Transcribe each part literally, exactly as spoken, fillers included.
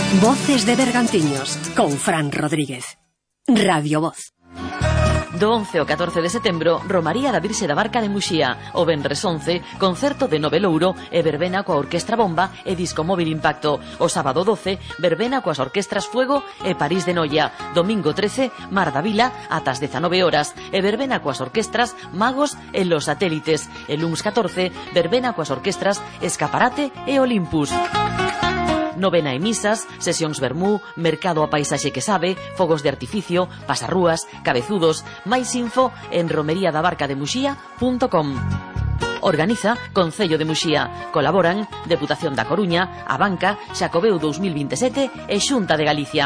Voces de Bergantiños, con Fran Rodríguez. Radio Voz. Do once ao catorce de setembro, Romaría da Virxe da Barca de Muxía. O venres once, concerto de Novelouro e verbena coa Orquestra Bomba e Disco Móvil Impacto. O sábado doce, verbena coas orquestras Fuego e París de Noia. Domingo trece, Mar da Vila ata as dezanove horas e verbena coas orquestras Magos e Los Satélites. E luns catorce, verbena coas orquestras Escaparate e Olympus. Novena e misas, sesións vermú, mercado a paisaxe que sabe, fogos de artificio, pasarrúas, cabezudos. Máis info en romería da barca de muxía punto com. Organiza Concello de Muxía. Colaboran Deputación da Coruña, a Banca, Xacobeo dous mil veintesete e Xunta de Galicia.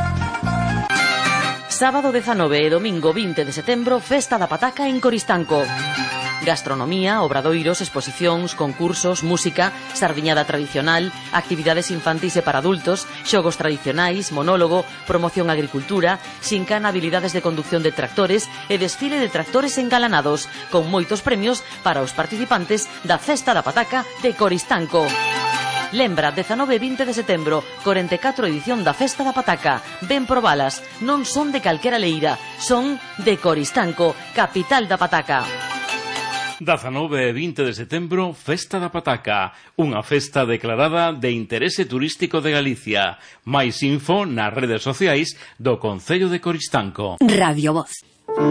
Sábado dezanove e domingo vinte de setembro, Festa da Pataca en Coristanco. Gastronomía, obradoiros, exposicións, concursos, música, sardiñada tradicional, actividades infantis e para adultos, xogos tradicionais, monólogo, promoción agricultura, xincana, habilidades de conducción de tractores e desfile de tractores engalanados, con moitos premios para os participantes da Festa da Pataca de Coristanco. Lembra, dezanove e vinte de setembro, corenta e catro edición da Festa da Pataca. Ven probalas, non son de calquera leira, son de Coristanco, capital da Pataca. dezanove e vinte de setembro, Festa da Pataca, unha festa declarada de interese turístico de Galicia. Máis info nas redes sociais do Concello de Coristanco. Radio Voz.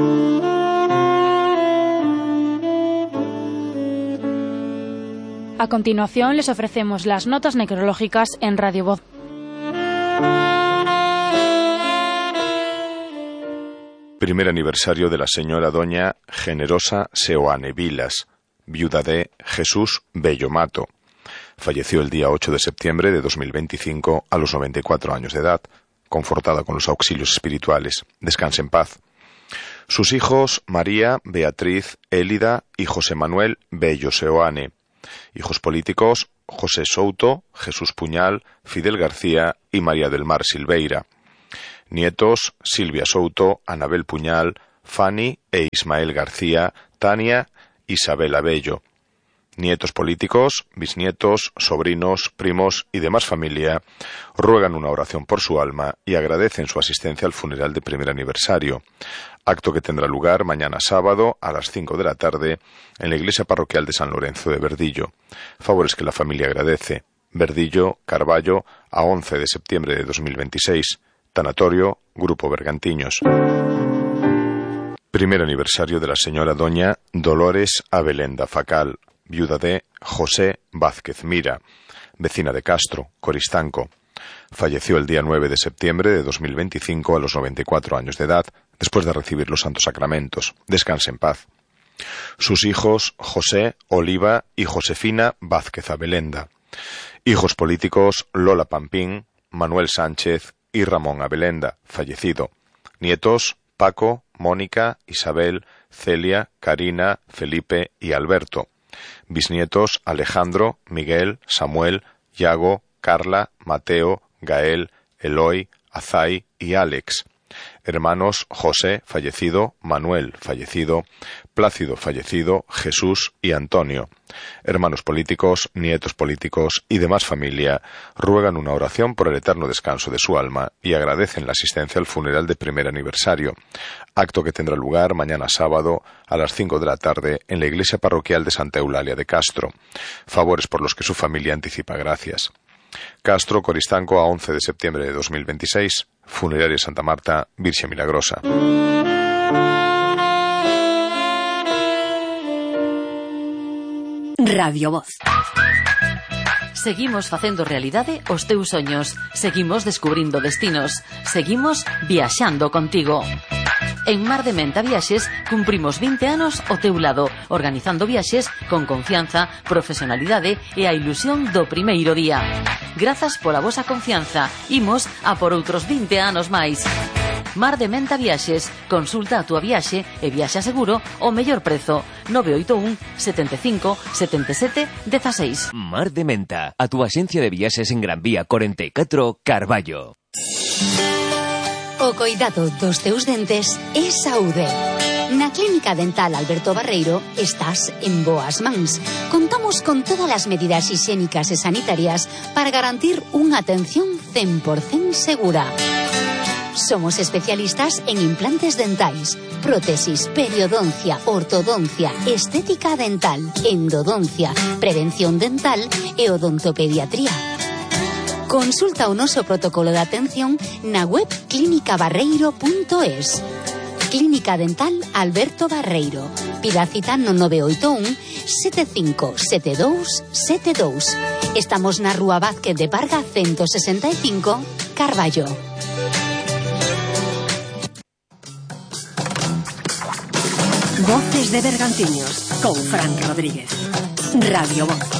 A continuación les ofrecemos las notas necrológicas en Radio Voz. Primer aniversario de la señora doña Generosa Seoane Vilas, viuda de Jesús Bello Mato. Falleció el día ocho de septiembre de dos mil veinticinco a los noventa y cuatro años de edad, confortada con los auxilios espirituales. Descanse en paz. Sus hijos María, Beatriz, Élida y José Manuel Bello Seoane. Hijos políticos José Souto, Jesús Puñal, Fidel García y María del Mar Silveira. Nietos Silvia Souto, Anabel Puñal, Fanny e Ismael García, Tania, Isabel Abello. Nietos políticos, bisnietos, sobrinos, primos y demás familia ruegan una oración por su alma y agradecen su asistencia al funeral de primer aniversario, acto que tendrá lugar mañana sábado a las cinco de la tarde en la iglesia parroquial de San Lorenzo de Verdillo. Favores que la familia agradece. Verdillo, Carballo, a once de septiembre de dos mil veintiséis. Tanatorio, Grupo Bergantiños. Primer aniversario de la señora doña Dolores Abelenda Facal, viuda de José Vázquez Mira, vecina de Castro, Coristanco. Falleció el día nueve de septiembre de dos mil veinticinco a los noventa y cuatro años de edad, después de recibir los santos sacramentos. Descanse en paz. Sus hijos José, Oliva y Josefina Vázquez Abelenda. Hijos políticos Lola Pampín, Manuel Sánchez y Ramón Abelenda, fallecido. Nietos Paco, Mónica, Isabel, Celia, Karina, Felipe y Alberto. Bisnietos Alejandro, Miguel, Samuel, Yago, Carla, Mateo, Gael, Eloy, Azay y Alex. Hermanos José, fallecido, Manuel, fallecido, Plácido, fallecido, Jesús y Antonio. Hermanos políticos, nietos políticos y demás familia ruegan una oración por el eterno descanso de su alma y agradecen la asistencia al funeral de primer aniversario, acto que tendrá lugar mañana sábado a las cinco de la tarde en la iglesia parroquial de Santa Eulalia de Castro. Favores por los que su familia anticipa gracias. Castro, Coristanco, a once de septiembre de dos mil veintiséis. Funeraria Santa Marta, Virgen Milagrosa. Radio Voz. Seguimos facendo realidade os teus soños. Seguimos descubrindo destinos. Seguimos viaxando contigo. En Mar de Menta Viaxes cumprimos vinte anos ao teu lado, organizando viaxes con confianza, profesionalidade e a ilusión do primeiro día. Grazas pola vosa confianza. Imos a por outros vinte anos máis. Mar de Menta Viaxes. Consulta a túa viaxe e viaxa seguro ao mellor prezo. nove oito un, setenta e cinco, setenta e sete, dezasseis. Mar de Menta, a túa axencia de viaxes en Gran Vía cuarenta y cuatro, Carballo. O coidado dos teus dentes é saúde. Na Clínica Dental Alberto Barreiro estás en boas mans. Contamos con todas as medidas higiénicas e sanitarias para garantir unha atención cen por cento segura. Somos especialistas en implantes dentais, prótesis, periodoncia, ortodoncia, estética dental, endodoncia, prevención dental e odontopediatría. Consulta o noso protocolo de atención na web clínica barreiro punto es. Clínica Dental Alberto Barreiro. Pida cita no nove oito un, sete cinco sete dous sete dous. Estamos na Rúa Vázquez de Parga ciento sesenta e cinco, Carballo. Voces de Bergantiños con Fran Rodríguez. Radio Voz.